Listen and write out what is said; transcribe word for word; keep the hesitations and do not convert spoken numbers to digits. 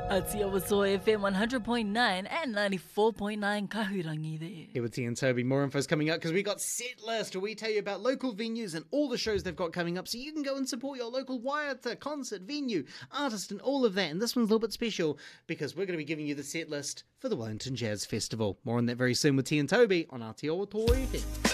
Aotearoa Soar F M one hundred point nine and ninety-four point nine Kahurangi there. Here with T and Toby. More info's coming up because we got Set List, where we tell you about local venues and all the shows they've got coming up so you can go and support your local waiata, concert, venue, artist and all of that. And this one's a little bit special because we're going to be giving you the set list for the Wellington Jazz Festival. More on that very soon with T and Toby on Aotearoa Soar F M.